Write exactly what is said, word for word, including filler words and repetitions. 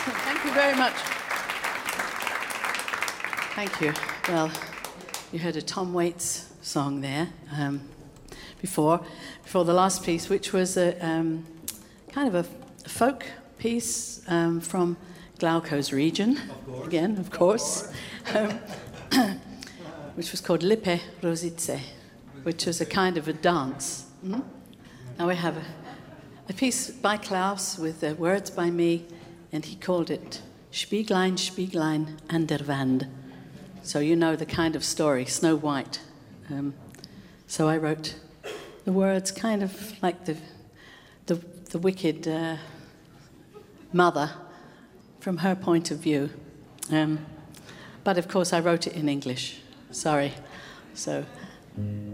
Thank you very much. Thank you. Well, you heard a Tom Waits song there um, before, before the last piece, which was a um, kind of a, a folk piece um, from Glauco's region, of again, of course, um, which was called Lippe Rosice, which was a kind of a dance. Mm? Now we have a, a piece by Klaus with the words by me, and he called it Spieglein, Spieglein an der Wand. So you know the kind of story, Snow White. Um, so I wrote the words kind of like the the, the wicked uh, mother from her point of view. Um, but of course I wrote it in English. Sorry. So.